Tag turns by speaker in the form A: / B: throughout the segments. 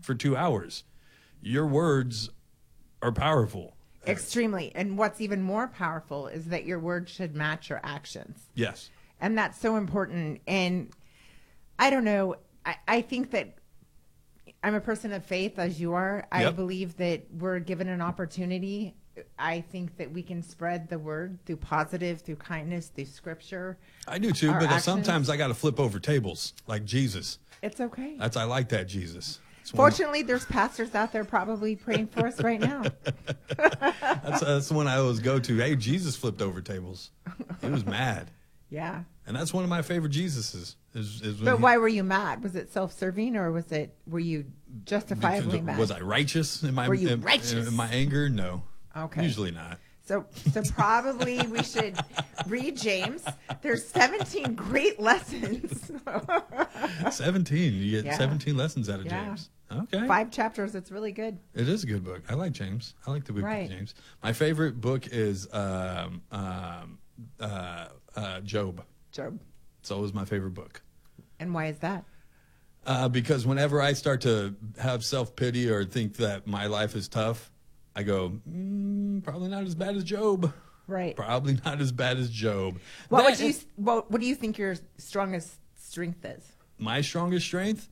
A: for 2 hours. Your words are powerful.
B: Extremely. And what's even more powerful is that your words should match your actions.
A: Yes.
B: And that's so important. And I don't know. I think that I'm a person of faith, as you are. I believe that we're given an opportunity. I think that we can spread the word through positive, through kindness, through scripture.
A: I do too, but
B: actions.
A: sometimes I got to flip over tables like Jesus.
B: It's okay.
A: I like that Jesus.
B: Fortunately, there's pastors out there probably praying for us right now.
A: That's the one I always go to. Hey, Jesus flipped over tables. He was mad.
B: Yeah.
A: And that's one of my favorite Jesuses.
B: But why were you mad? Was it self-serving, or were you justifiably mad?
A: Was I righteous in my
B: righteous?
A: in my anger? No.
B: Okay.
A: Usually not.
B: So probably we should read James. There's 17 great lessons.
A: 17. You get 17 lessons out of James. Okay.
B: 5 chapters. It's really good.
A: It is a good book. I like James. I like the book of James. My favorite book is Job.
B: Job.
A: It's always my favorite book.
B: And why is that?
A: Because whenever I start to have self-pity or think that my life is tough, I go, probably not as bad as Job.
B: Right.
A: Probably not as bad as Job.
B: What do you think your strongest strength is?
A: My strongest strength?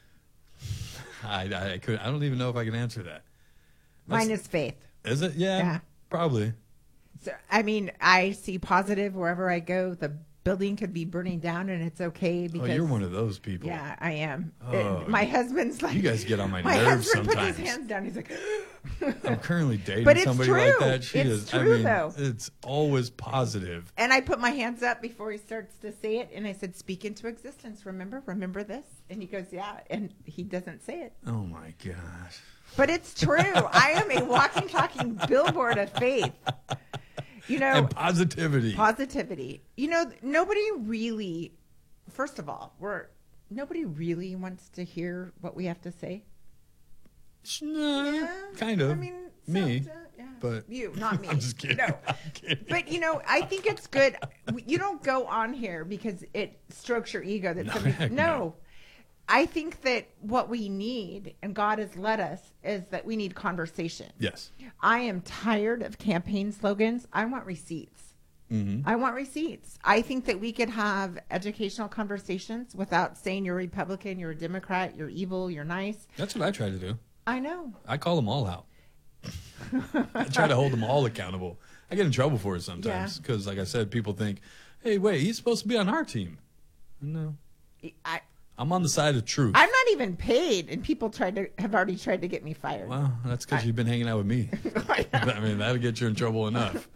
A: I don't even know if I can answer that.
B: Mine is faith.
A: Is it? Yeah. Probably.
B: So, I mean, I see positive wherever I go. The building could be burning down and it's okay because
A: you're one of those people.
B: Yeah, I am. My husband's like,
A: you guys get on my
B: nerves
A: sometimes.
B: My husband puts his hands down. He's like,
A: I'm currently dating somebody like that.
B: It's true, though.
A: It's always positive.
B: And I put my hands up before he starts to say it, and I said, "Speak into existence. Remember this." And he goes, "Yeah," and he doesn't say it.
A: Oh my gosh!
B: But it's true. I am a walking, talking billboard of faith.
A: And positivity.
B: Positivity. Nobody really. First of all, nobody really wants to hear what we have to say.
A: Kind of.
B: I mean,
A: me, but
B: you, not me.
A: I'm just kidding.
B: No, but I think it's good. You don't go on here because it strokes your ego. No. I think that what we need, and God has led us, is that we need conversation.
A: Yes.
B: I am tired of campaign slogans. I want receipts.
A: Mm-hmm.
B: I want receipts. I think that we could have educational conversations without saying you're a Republican, you're a Democrat, you're evil, you're nice.
A: That's what I try to do.
B: I know.
A: I call them all out. I try to hold them all accountable. I get in trouble for it sometimes because, like I said, people think, hey, wait, he's supposed to be on our team. No. I'm on the side of truth.
B: I'm not even paid, and people have already tried to get me fired.
A: Well, that's because you've been hanging out with me. I mean, that'll get you in trouble enough.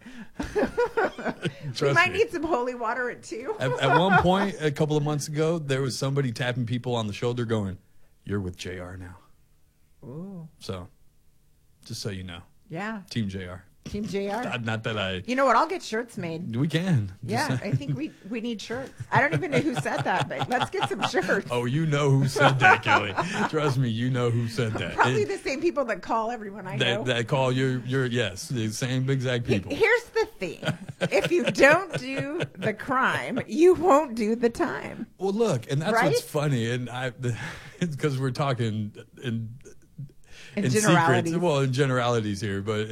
B: We might need some holy water at 2.
A: At one point, a couple of months ago, there was somebody tapping people on the shoulder going, "You're with JR now."
B: Ooh.
A: So, just so you know.
B: Yeah.
A: Team JR.
B: Team JR.
A: Not that I.
B: You know what? I'll get shirts made.
A: We can.
B: Yeah, I think we need shirts. I don't even know who said that, but let's get some shirts.
A: Oh, you know who said that, Kelly. Trust me, you know who said that.
B: Probably the same people that call everyone I know.
A: That call yes, the same exact people.
B: Here's the thing. If you don't do the crime, you won't do the time.
A: Well, look, and that's what's funny, and it's because we're talking in
B: generalities.
A: Secrets. Well, in generalities here, but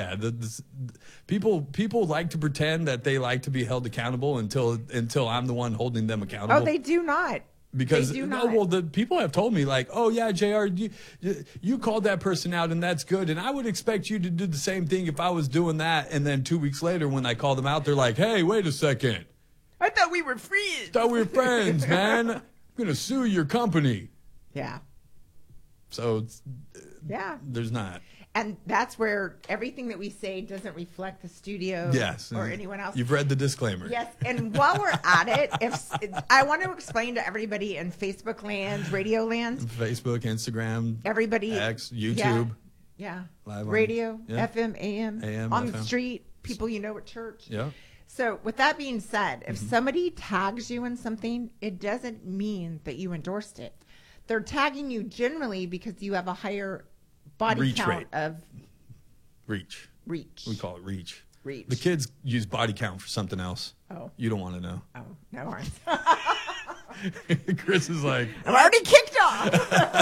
A: people like to pretend that they like to be held accountable until I'm the one holding them accountable.
B: Oh, they do not.
A: Because
B: they do not.
A: The people have told me like, oh yeah, JR, you called that person out and that's good, and I would expect you to do the same thing if I was doing that. And then 2 weeks later, when I call them out, they're like, hey, wait a second,
B: I thought we were friends.
A: Thought we were friends, man. I'm gonna sue your company.
B: Yeah.
A: So there's not.
B: And that's where everything that we say doesn't reflect the studio or anyone else.
A: You've read the disclaimer.
B: Yes. And while we're at it, I want to explain to everybody in Facebook land, radio land.
A: Facebook, Instagram,
B: everybody.
A: X, YouTube.
B: Yeah.
A: Live
B: radio, FM, AM. On
A: FM.
B: The street, people you know at church.
A: Yeah.
B: So with that being said, if somebody tags you in something, it doesn't mean that you endorsed it. They're tagging you generally because you have a higher body
A: reach
B: count
A: rate.
B: of
A: reach.
B: We
A: call it reach.
B: Reach.
A: The kids use body count for something else.
B: Oh.
A: You don't want to know.
B: Oh, no.
A: Chris is like,
B: I'm already kicked off.